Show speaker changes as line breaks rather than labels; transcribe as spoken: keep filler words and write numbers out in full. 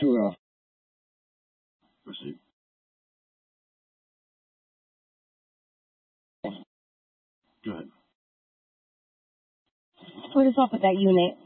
to uh, proceed. Go ahead.
Start us off with that unit.